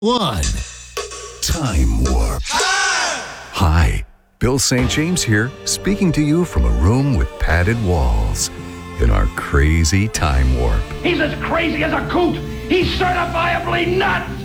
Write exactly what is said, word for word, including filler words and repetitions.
one. Time warp. Hi, Bill Saint James here, speaking to you from a room with padded walls in our crazy time warp. He's as crazy as a coot. He's certifiably nuts.